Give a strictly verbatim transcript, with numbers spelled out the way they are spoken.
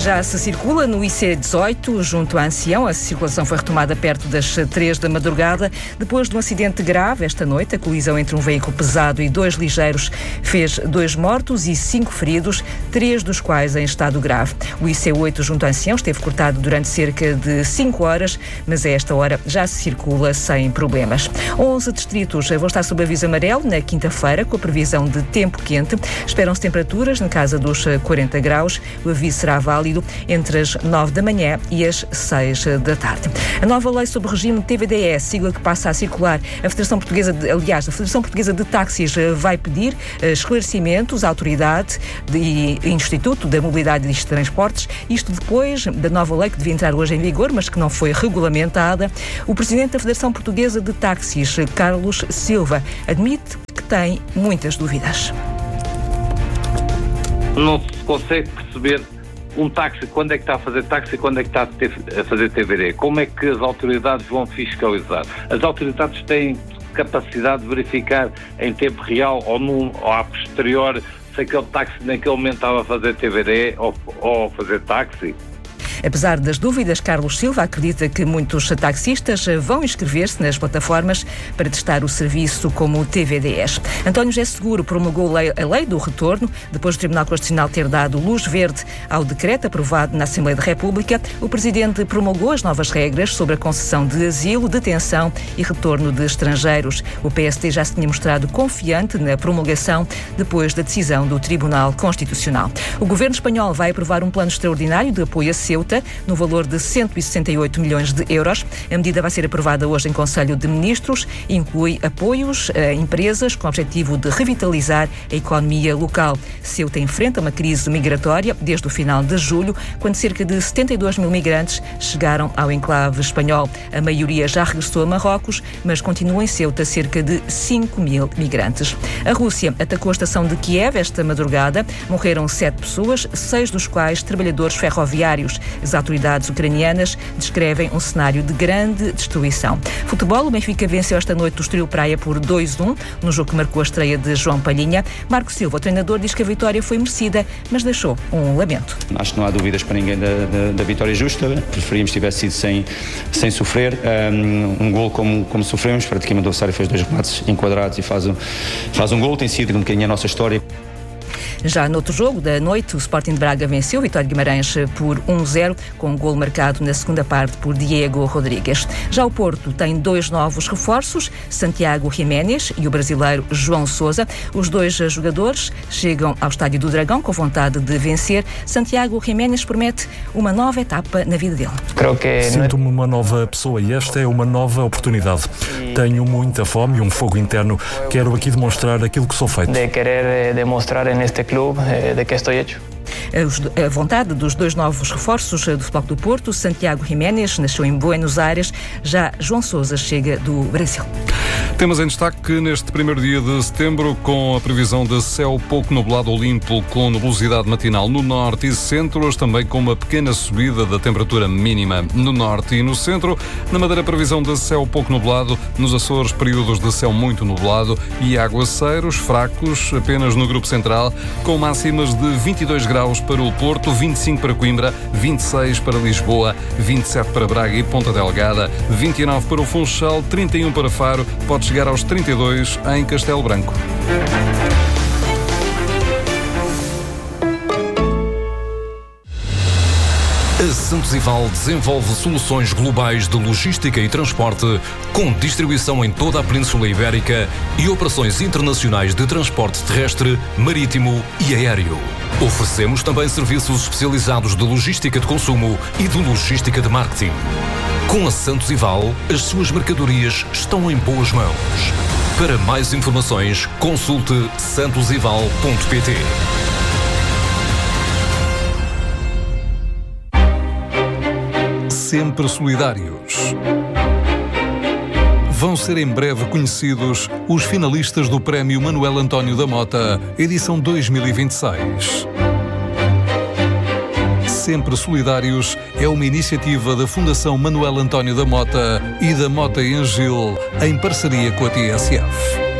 Já se circula no I C dezoito, junto a Ancião. A circulação foi retomada perto das três da madrugada, depois de um acidente grave esta noite. A colisão entre um veículo pesado e dois ligeiros fez dois mortos e cinco feridos, três dos quais em estado grave. O I C oito, junto a Ancião, esteve cortado durante cerca de cinco horas, mas a esta hora já se circula sem problemas. onze distritos vão estar sob aviso amarelo na quinta-feira, com a previsão de tempo quente. Esperam-se temperaturas na casa dos quarenta graus. O aviso será válido entre as nove da manhã e as seis da tarde. A nova lei sobre o regime T V D S, sigla que passa a circular, a Federação Portuguesa de, aliás, a Federação Portuguesa de Táxis vai pedir esclarecimentos à Autoridade e Instituto da Mobilidade e Transportes, isto depois da nova lei que devia entrar hoje em vigor, mas que não foi regulamentada. O Presidente da Federação Portuguesa de Táxis, Carlos Silva, admite que tem muitas dúvidas. Não se consegue perceber um táxi, quando é que está a fazer táxi e quando é que está a fazer T V D? Como é que as autoridades vão fiscalizar? As autoridades têm capacidade de verificar em tempo real ou, num, ou a posterior se aquele táxi naquele momento estava a fazer T V D ou, ou a fazer táxi? Apesar das dúvidas, Carlos Silva acredita que muitos taxistas vão inscrever-se nas plataformas para testar o serviço como o T V D S. António José Seguro promulgou a lei do retorno, depois do Tribunal Constitucional ter dado luz verde ao decreto aprovado na Assembleia da República. O Presidente promulgou as novas regras sobre a concessão de asilo, detenção e retorno de estrangeiros. O P S D já se tinha mostrado confiante na promulgação depois da decisão do Tribunal Constitucional. O Governo espanhol vai aprovar um plano extraordinário de apoio a Ceuta, no valor de cento e sessenta e oito milhões de euros. A medida vai ser aprovada hoje em Conselho de Ministros e inclui apoios a empresas com o objetivo de revitalizar a economia local. Ceuta enfrenta uma crise migratória desde o final de julho, quando cerca de setenta e dois mil migrantes chegaram ao enclave espanhol. A maioria já regressou a Marrocos, mas continuam em Ceuta cerca de cinco mil migrantes. A Rússia atacou a estação de Kiev esta madrugada. Morreram sete pessoas, seis dos quais trabalhadores ferroviários. As autoridades ucranianas descrevem um cenário de grande destruição. Futebol, o Benfica venceu esta noite o Estoril Praia por dois a um, no jogo que marcou a estreia de João Palhinha. Marco Silva, o treinador, diz que a vitória foi merecida, mas deixou um lamento. Acho que não há dúvidas para ninguém da, da, da vitória justa. Preferíamos que tivesse sido sem, sem sofrer. Um, um gol como, como sofremos, praticamente o adversário fez dois remates enquadrados e faz um, faz um gol. Tem sido um bocadinho a nossa história. Já no outro jogo da noite, o Sporting de Braga venceu o Vitória de Guimarães por um a zero, com um golo marcado na segunda parte por Diego Rodrigues. Já o Porto tem dois novos reforços, Santiago Jiménez e o brasileiro João Sousa. Os dois jogadores chegam ao Estádio do Dragão com vontade de vencer. Santiago Jiménez promete uma nova etapa na vida dele. Sinto-me uma nova pessoa e esta é uma nova oportunidade. Tenho muita fome e um fogo interno. Quero aqui demonstrar aquilo que sou feito. De querer demonstrar neste clube de que estou hecho. A vontade dos dois novos reforços do Futebol do Porto, Santiago Jiménez nasceu em Buenos Aires, já João Sousa chega do Brasil. Temos em destaque neste primeiro dia de setembro, com a previsão de céu pouco nublado ou limpo, com nebulosidade matinal no norte e centro, hoje também com uma pequena subida da temperatura mínima no norte e no centro. Na Madeira, previsão de céu pouco nublado, nos Açores, períodos de céu muito nublado e aguaceiros fracos apenas no grupo central, com máximas de vinte e dois graus para o Porto, vinte e cinco para Coimbra, vinte e seis para Lisboa, vinte e sete para Braga e Ponta Delgada, vinte e nove para o Funchal, trinta e um para Faro, pode chegar aos trinta e dois em Castelo Branco. A Santos Ival desenvolve soluções globais de logística e transporte, com distribuição em toda a Península Ibérica e operações internacionais de transporte terrestre, marítimo e aéreo. Oferecemos também serviços especializados de logística de consumo e de logística de marketing. Com a Santos Ival, as suas mercadorias estão em boas mãos. Para mais informações, consulte santos ival ponto pt. Sempre solidários. Vão ser em breve conhecidos os finalistas do Prémio Manuel António da Mota, edição dois mil e vinte e seis. Sempre Solidários é uma iniciativa da Fundação Manuel António da Mota e da Mota Engil, em parceria com a T S F.